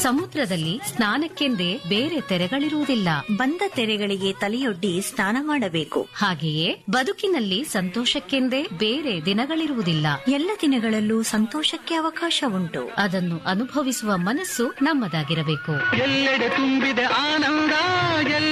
ಸಮುದ್ರದಲ್ಲಿ ಸ್ನಾನಕ್ಕೆಂದೇ ಬೇರೆ ತೆರೆಗಳಿರುವುದಿಲ್ಲ. ಬಂದ ತೆರೆಗಳಿಗೆ ತಲೆಯೊಡ್ಡಿ ಸ್ನಾನ ಮಾಡಬೇಕು. ಹಾಗೆಯೇ ಬದುಕಿನಲ್ಲಿ ಸಂತೋಷಕ್ಕೆಂದೇ ಬೇರೆ ದಿನಗಳಿರುವುದಿಲ್ಲ. ಎಲ್ಲ ದಿನಗಳಲ್ಲೂ ಸಂತೋಷಕ್ಕೆ ಅವಕಾಶ ಉಂಟು. ಅದನ್ನು ಅನುಭವಿಸುವ ಮನಸ್ಸು ನಮ್ಮದಾಗಿರಬೇಕು. ಎಲ್ಲೆಡೆ ತುಂಬಿದೆ ಆನಂದ.